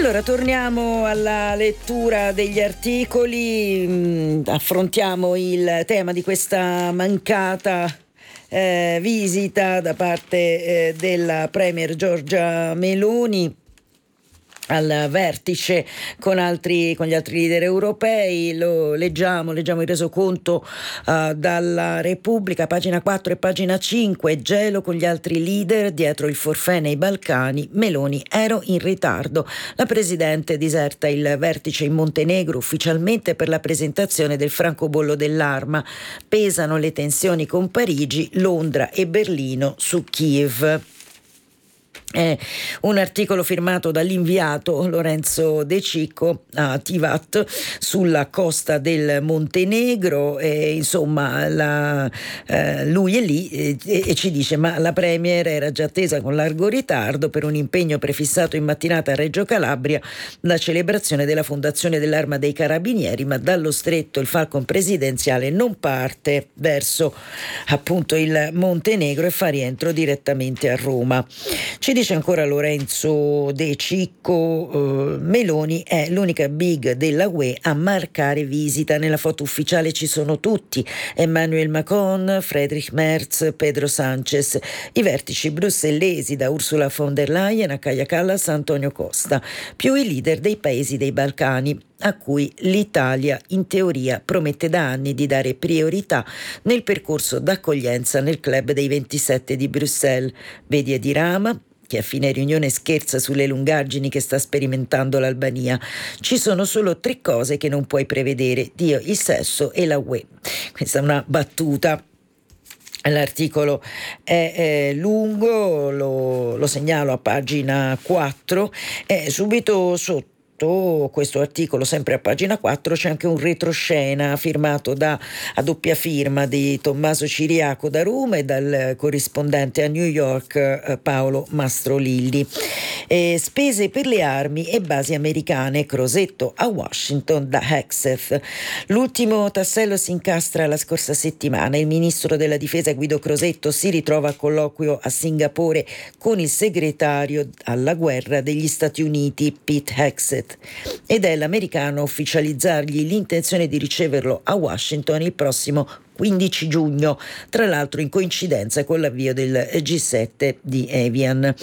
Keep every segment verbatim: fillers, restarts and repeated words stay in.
Allora, torniamo alla lettura degli articoli, mh, affrontiamo il tema di questa mancata eh, visita da parte eh, della Premier Giorgia Meloni al vertice con altri con gli altri leader europei. Lo leggiamo, leggiamo il resoconto uh, dalla Repubblica, pagina quattro e pagina cinque. Gelo con gli altri leader dietro il forfait nei Balcani. Meloni: ero in ritardo. La presidente diserta il vertice in Montenegro ufficialmente per la presentazione del francobollo dell'arma. Pesano le tensioni con Parigi, Londra e Berlino su Kiev. È un articolo firmato dall'inviato Lorenzo De Cicco a Tivat sulla costa del Montenegro, e insomma la, eh, lui è lì e, e ci dice: ma la Premier era già attesa con largo ritardo per un impegno prefissato in mattinata a Reggio Calabria, la celebrazione della fondazione dell'Arma dei Carabinieri, ma dallo stretto il Falcon presidenziale non parte verso appunto il Montenegro e fa rientro direttamente a Roma. Ci dice ancora Lorenzo De Cicco, eh, Meloni è l'unica big della U E a marcare visita. Nella foto ufficiale ci sono tutti: Emmanuel Macron, Friedrich Merz, Pedro Sánchez. I vertici brussellesi, da Ursula von der Leyen a Kaja Kallas, Antonio Costa, più i leader dei paesi dei Balcani, a cui l'Italia in teoria promette da anni di dare priorità nel percorso d'accoglienza nel club dei ventisette di Bruxelles. Vedi Edi Rama, che a fine riunione scherza sulle lungaggini che sta sperimentando l'Albania. Ci sono solo tre cose che non puoi prevedere: Dio, il sesso e la U E. Questa è una battuta. L'articolo è, è lungo, lo, lo segnalo a pagina quattro, e subito sotto questo articolo, sempre a pagina quattro, c'è anche un retroscena firmato da a doppia firma di Tommaso Ciriaco da Roma e dal corrispondente a New York eh, Paolo Mastrolilli. Eh, spese per le armi e basi americane, Crosetto a Washington da Hegseth. L'ultimo tassello si incastra la scorsa settimana. Il ministro della difesa Guido Crosetto si ritrova a colloquio a Singapore con il segretario alla guerra degli Stati Uniti Pete Hegseth, ed è l'americano a ufficializzargli l'intenzione di riceverlo a Washington il prossimo quindici giugno, tra l'altro in coincidenza con l'avvio del G sette di Evian.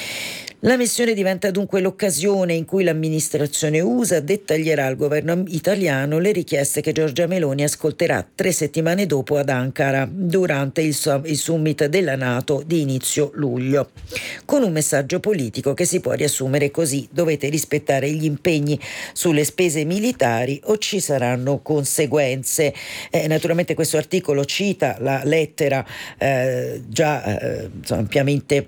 La missione diventa dunque l'occasione in cui l'amministrazione U S A dettaglierà al governo italiano le richieste che Giorgia Meloni ascolterà tre settimane dopo ad Ankara, durante il, il summit della NATO di inizio luglio, con un messaggio politico che si può riassumere così: dovete rispettare gli impegni sulle spese militari o ci saranno conseguenze. Eh, naturalmente questo articolo cita la lettera eh, già eh, insomma, ampiamente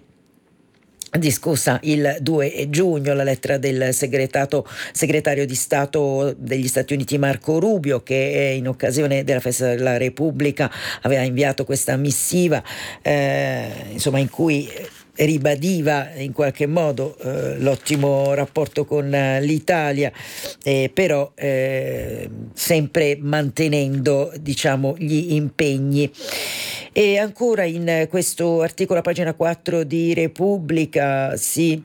discussa il due giugno, la lettera del segretato, segretario di Stato degli Stati Uniti Marco Rubio, che in occasione della festa della Repubblica aveva inviato questa missiva eh, insomma in cui ribadiva in qualche modo eh, l'ottimo rapporto con eh, l'Italia, eh, però eh, sempre mantenendo, diciamo, gli impegni. E ancora in questo articolo a pagina quattro di Repubblica si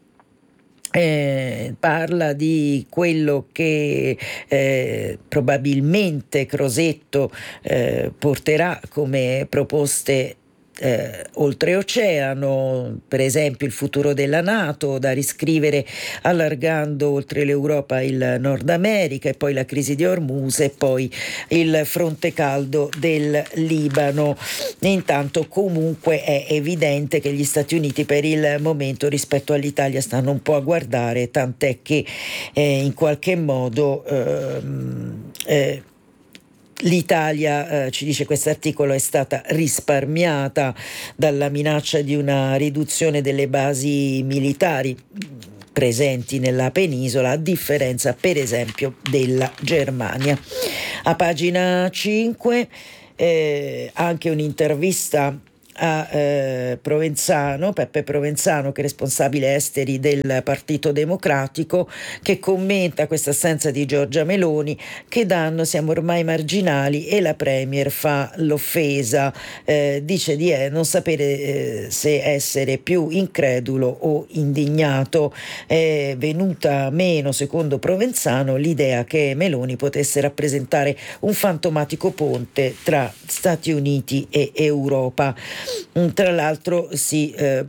Eh, parla di quello che eh, probabilmente Crosetto eh, porterà come proposte Eh, oltreoceano, per esempio il futuro della NATO da riscrivere allargando oltre l'Europa il Nord America, e poi la crisi di Hormuz, e poi il fronte caldo del Libano. E intanto comunque è evidente che gli Stati Uniti per il momento rispetto all'Italia stanno un po' a guardare, tant'è che eh, in qualche modo ehm, eh, l'Italia, eh, ci dice questo articolo, è stata risparmiata dalla minaccia di una riduzione delle basi militari presenti nella penisola, a differenza per esempio della Germania. A pagina cinque eh, anche un'intervista a eh, Provenzano, Peppe Provenzano, che è responsabile esteri del Partito Democratico, che commenta questa assenza di Giorgia Meloni. Che danno, siamo ormai marginali, e la Premier fa l'offesa, eh, dice di eh, non sapere eh, se essere più incredulo o indignato. È venuta meno, secondo Provenzano, l'idea che Meloni potesse rappresentare un fantomatico ponte tra Stati Uniti e Europa. Tra l'altro si eh,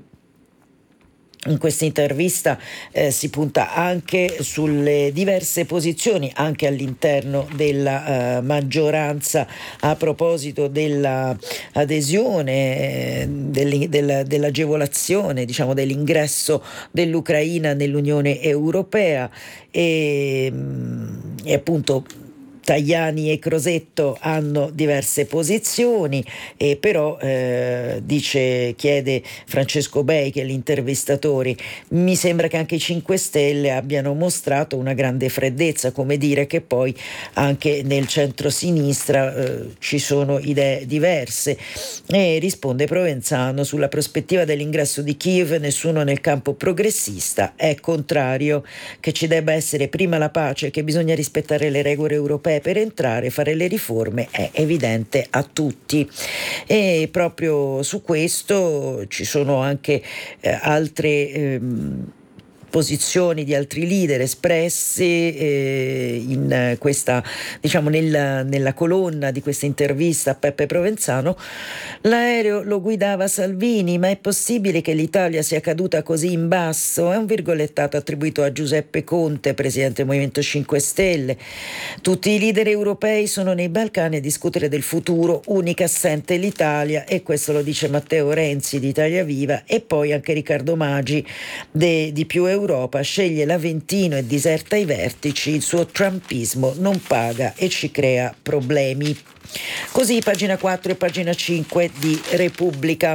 in questa intervista eh, si punta anche sulle diverse posizioni anche all'interno della eh, maggioranza a proposito dell'adesione, eh, dell, del, dell'agevolazione, diciamo, dell'ingresso dell'Ucraina nell'Unione Europea, e, e appunto Tajani e Crosetto hanno diverse posizioni, e però eh, dice, chiede Francesco Bei, che è l'intervistatore, mi sembra che anche i cinque Stelle abbiano mostrato una grande freddezza, come dire che poi anche nel centro-sinistra eh, ci sono idee diverse. E risponde Provenzano: sulla prospettiva dell'ingresso di Kiev nessuno nel campo progressista è contrario, che ci debba essere prima la pace, che bisogna rispettare le regole europee per entrare, fare le riforme è evidente a tutti. E proprio su questo ci sono anche eh, altre ehm, posizioni di altri leader espresse eh, in questa, diciamo, nella, nella colonna di questa intervista a Peppe Provenzano. L'aereo lo guidava Salvini, ma è possibile che l'Italia sia caduta così in basso? È un virgolettato attribuito a Giuseppe Conte, presidente del Movimento cinque Stelle. Tutti i leader europei sono nei Balcani a discutere del futuro, unica assente l'Italia, e questo lo dice Matteo Renzi di Italia Viva. E poi anche Riccardo Maggi de, di Più Europa sceglie l'Aventino e diserta i vertici, il suo trumpismo non paga e ci crea problemi. Così pagina quattro e pagina cinque di Repubblica.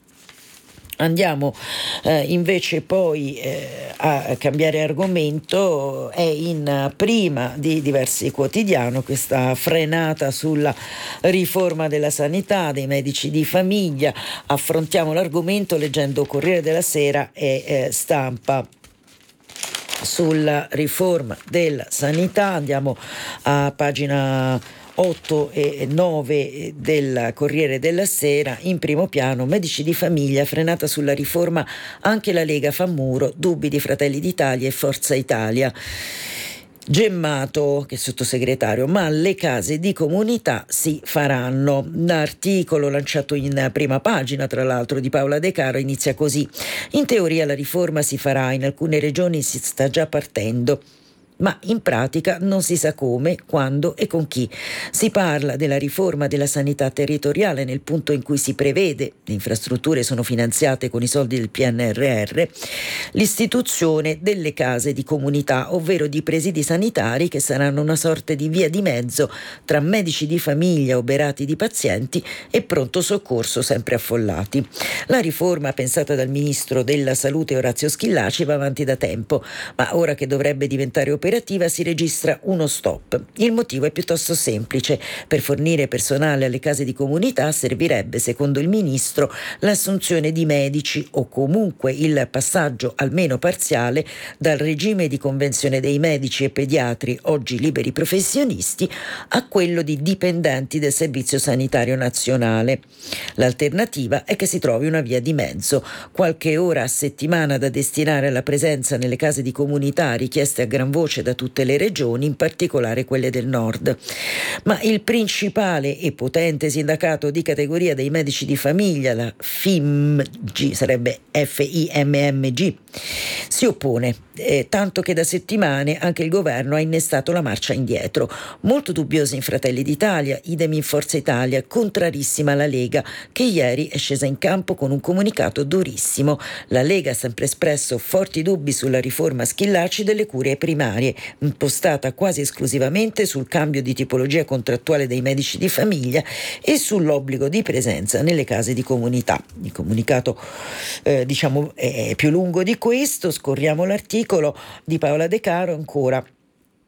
Andiamo eh, invece poi eh, a cambiare argomento. È in prima di diversi quotidiani questa frenata sulla riforma della sanità, dei medici di famiglia. Affrontiamo l'argomento leggendo Corriere della Sera e eh, Stampa. Sulla riforma della sanità andiamo a pagina otto e nove del Corriere della Sera. In primo piano, medici di famiglia, frenata sulla riforma anche la Lega fa muro, dubbi di Fratelli d'Italia e Forza Italia. Gemmato, che è sottosegretario, ma le case di comunità si faranno. L'articolo lanciato in prima pagina, tra l'altro, di Paola De Caro inizia così: in teoria la riforma si farà, in alcune regioni si sta già partendo, ma in pratica non si sa come, quando e con chi. Si parla della riforma della sanità territoriale nel punto in cui si prevede, le infrastrutture sono finanziate con i soldi del P N R R, l'istituzione delle case di comunità, ovvero di presidi sanitari che saranno una sorta di via di mezzo tra medici di famiglia oberati di pazienti e pronto soccorso sempre affollati. La riforma, pensata dal ministro della Salute Orazio Schillaci, va avanti da tempo, ma ora che dovrebbe diventare operativa si registra uno stop. Il motivo è piuttosto semplice: per fornire personale alle case di comunità servirebbe, secondo il ministro, l'assunzione di medici o comunque il passaggio almeno parziale dal regime di convenzione dei medici e pediatri, oggi liberi professionisti, a quello di dipendenti del Servizio Sanitario Nazionale. L'alternativa è che si trovi una via di mezzo, qualche ora a settimana da destinare alla presenza nelle case di comunità richieste a gran voce da tutte le regioni, in particolare quelle del nord. Ma il principale e potente sindacato di categoria dei medici di famiglia, la F I M G, sarebbe F I M M G, si oppone, eh, tanto che da settimane anche il governo ha innestato la marcia indietro. Molto dubbiosi in Fratelli d'Italia, idem in Forza Italia, contrarissima la Lega, che ieri è scesa in campo con un comunicato durissimo. La Lega ha sempre espresso forti dubbi sulla riforma Schillaci delle cure primarie, impostata quasi esclusivamente sul cambio di tipologia contrattuale dei medici di famiglia e sull'obbligo di presenza nelle case di comunità. Il comunicato eh, diciamo è più lungo di questo, scorriamo l'articolo di Paola De Caro ancora.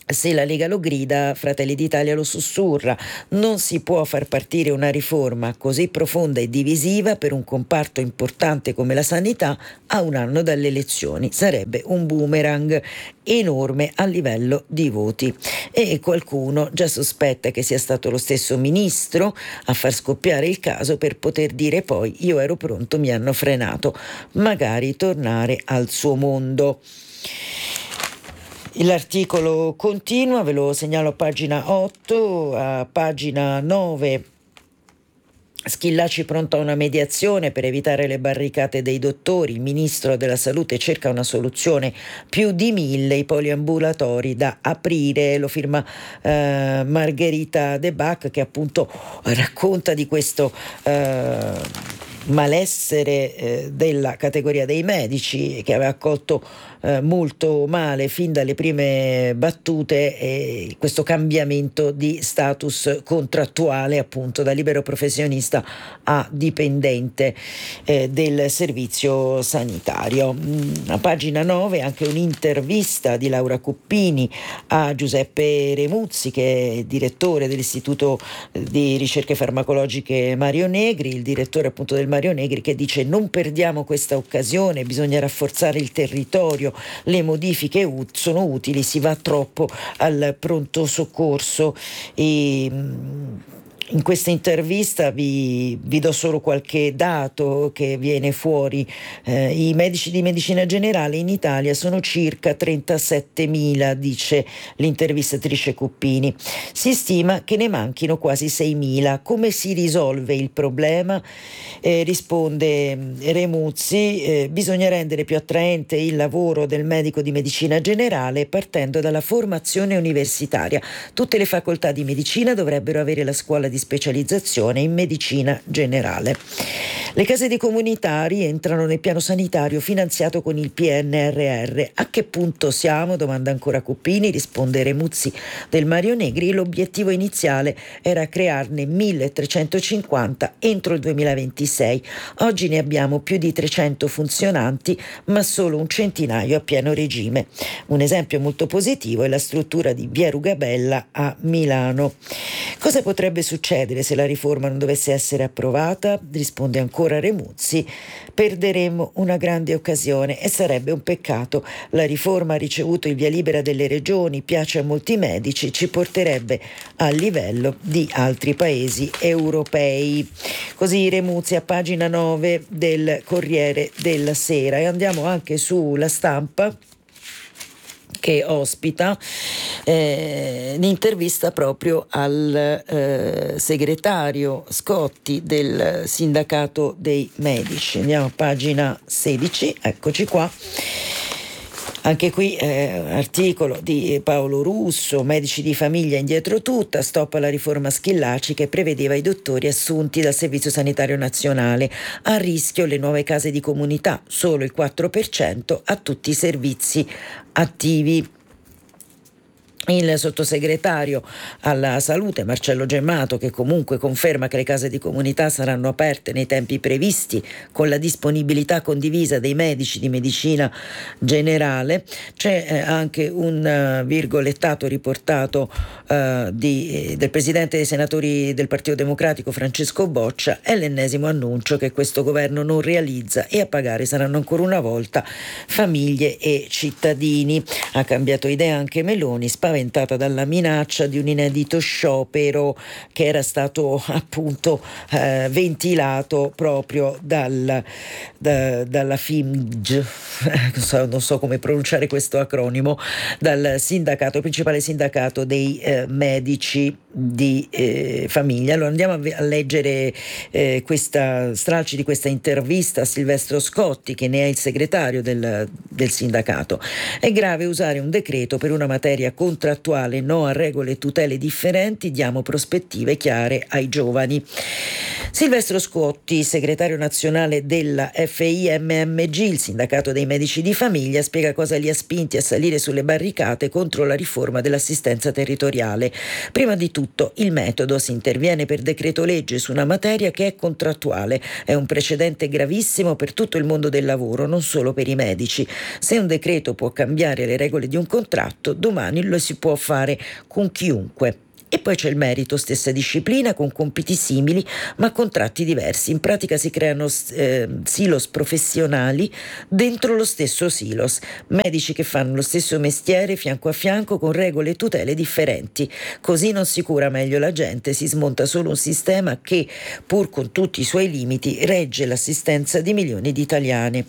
Se la Lega lo grida, Fratelli d'Italia lo sussurra. Non si può far partire una riforma così profonda e divisiva per un comparto importante come la sanità a un anno dalle elezioni. Sarebbe un boomerang enorme a livello di voti. E qualcuno già sospetta che sia stato lo stesso ministro a far scoppiare il caso per poter dire poi: io ero pronto, mi hanno frenato. Magari tornare al suo mondo. L'articolo continua, ve lo segnalo a pagina otto, a pagina nove. Schillaci pronto a una mediazione per evitare le barricate dei dottori. Il ministro della salute cerca una soluzione. Più di mille i poliambulatori da aprire. Lo firma eh, Margherita De Bach, che appunto racconta di questo eh, malessere eh, della categoria dei medici, che aveva accolto eh, molto male fin dalle prime battute eh, questo cambiamento di status contrattuale, appunto da libero professionista a dipendente eh, del servizio sanitario. A pagina nove anche un'intervista di Laura Cuppini a Giuseppe Remuzzi, che è direttore dell'Istituto di Ricerche Farmacologiche Mario Negri, il direttore appunto del Mario Negri, che dice: non perdiamo questa occasione, bisogna rafforzare il territorio, le modifiche ut- sono utili, si va troppo al pronto soccorso. E in questa intervista vi, vi do solo qualche dato che viene fuori. Eh, I medici di medicina generale in Italia sono circa trentasettemila, dice l'intervistatrice Cuppini. Si stima che ne manchino quasi seimila. Come si risolve il problema? Eh, risponde Remuzzi: eh, bisogna rendere più attraente il lavoro del medico di medicina generale partendo dalla formazione universitaria. Tutte le facoltà di medicina dovrebbero avere la scuola di specializzazione in medicina generale. Le case di comunità rientrano nel piano sanitario finanziato con il P N R R. A che punto siamo? Domanda ancora Cuppini. Risponde Remuzzi del Mario Negri: l'obiettivo iniziale era crearne milletrecentocinquanta entro il duemilaventisei. Oggi ne abbiamo più di trecento funzionanti, ma solo un centinaio a pieno regime. Un esempio molto positivo è la struttura di Via Rugabella a Milano. Cosa potrebbe succedere se la riforma non dovesse essere approvata? Risponde ancora Remuzzi: perderemmo una grande occasione e sarebbe un peccato. La riforma ha ricevuto il via libera delle regioni, piace a molti medici, ci porterebbe al livello di altri paesi europei. Così Remuzzi a pagina nove del Corriere della Sera. E andiamo anche sulla Stampa, che ospita eh, un'intervista proprio al eh, segretario Scotti del sindacato dei medici. Andiamo a pagina sedici, eccoci qua. Anche qui eh, articolo di Paolo Russo: medici di famiglia indietro tutta, stop alla riforma Schillaci che prevedeva i dottori assunti dal Servizio Sanitario Nazionale, a rischio le nuove case di comunità, solo il quattro per cento a tutti i servizi attivi. Il sottosegretario alla salute Marcello Gemmato, che comunque conferma che le case di comunità saranno aperte nei tempi previsti con la disponibilità condivisa dei medici di medicina generale. C'è eh, anche un uh, virgolettato riportato uh, di, eh, del presidente dei senatori del Partito Democratico Francesco Boccia: è l'ennesimo annuncio che questo governo non realizza e a pagare saranno ancora una volta famiglie e cittadini. Ha cambiato idea anche Meloni, spaventata dalla minaccia di un inedito sciopero che era stato appunto eh, ventilato proprio dal, da, dalla F I M G, non so, non so come pronunciare questo acronimo, dal sindacato, il principale sindacato dei eh, medici di eh, famiglia. Allora andiamo a, a leggere eh, questa stralci di questa intervista a Silvestro Scotti, che ne è il segretario del, del sindacato. È grave usare un decreto per una materia contrattuale, no a regole e tutele differenti, diamo prospettive chiare ai giovani. Silvestro Scotti, segretario nazionale della F I M M G, il sindacato dei medici di famiglia, spiega cosa li ha spinti a salire sulle barricate contro la riforma dell'assistenza territoriale. Prima di tutto il metodo: si interviene per decreto legge su una materia che è contrattuale. È un precedente gravissimo per tutto il mondo del lavoro, non solo per i medici. Se un decreto può cambiare le regole di un contratto, domani lo si si può fare con chiunque. E poi c'è il merito, stessa disciplina con compiti simili ma contratti diversi. In pratica si creano eh, silos professionali dentro lo stesso silos, medici che fanno lo stesso mestiere fianco a fianco con regole e tutele differenti. Così non si cura meglio la gente, si smonta solo un sistema che, pur con tutti i suoi limiti, regge l'assistenza di milioni di italiani.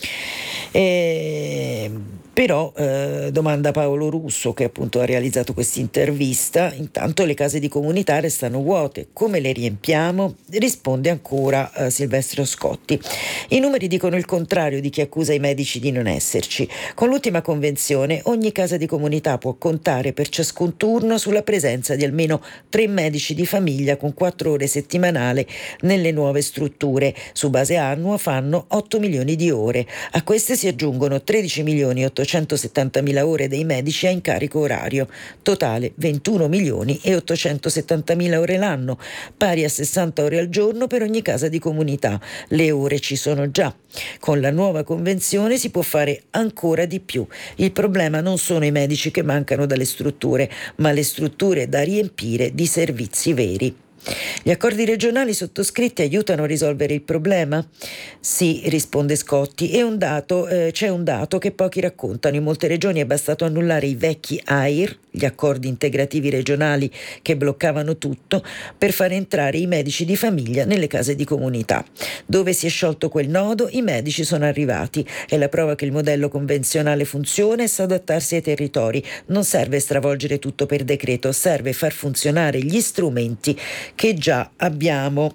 E, però eh, domanda Paolo Russo, che appunto ha realizzato questa intervista, intanto le case di comunità restano vuote, come le riempiamo? Risponde ancora eh, Silvestro Scotti. I numeri dicono il contrario di chi accusa i medici di non esserci. Con l'ultima convenzione ogni casa di comunità può contare per ciascun turno sulla presenza di almeno tre medici di famiglia con quattro ore settimanali nelle nuove strutture. Su base annua fanno otto milioni di ore. A queste si aggiungono tredici milioni ottocentosettantamila ore dei medici a incarico orario, totale ventuno milioni e ottocentosettantamila ore l'anno, pari a sessanta ore al giorno per ogni casa di comunità. Le ore ci sono già. Con la nuova convenzione si può fare ancora di più. Il problema non sono i medici che mancano dalle strutture, ma le strutture da riempire di servizi veri. Gli accordi regionali sottoscritti aiutano a risolvere il problema? Sì, risponde Scotti, e un dato, eh, c'è un dato che pochi raccontano. In molte regioni è bastato annullare i vecchi A I R, gli accordi integrativi regionali che bloccavano tutto, per fare entrare i medici di famiglia nelle case di comunità. Dove si è sciolto quel nodo, i medici sono arrivati. È la prova che il modello convenzionale funziona e sa adattarsi ai territori. Non serve stravolgere tutto per decreto, serve far funzionare gli strumenti che già abbiamo.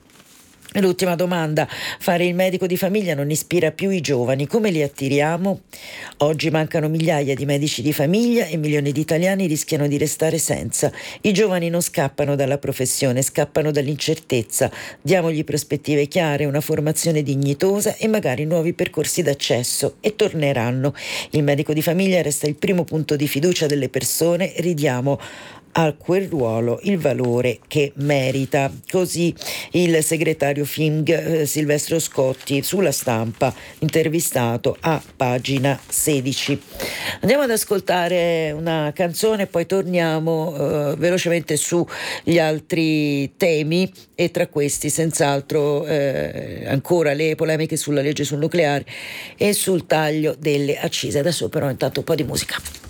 L'ultima domanda: fare il medico di famiglia non ispira più i giovani, come li attiriamo? Oggi mancano migliaia di medici di famiglia e milioni di italiani rischiano di restare senza. I giovani non scappano dalla professione, scappano dall'incertezza. Diamogli prospettive chiare, una formazione dignitosa e magari nuovi percorsi d'accesso, e torneranno. Il medico di famiglia resta il primo punto di fiducia delle persone, ridiamo a quel ruolo il valore che merita. Così il segretario F I M G eh, Silvestro Scotti, sulla Stampa, intervistato a pagina sedici. Andiamo ad ascoltare una canzone e poi torniamo eh, velocemente sugli altri temi, e tra questi senz'altro eh, ancora le polemiche sulla legge sul nucleare e sul taglio delle accise. Adesso però intanto un po' di musica.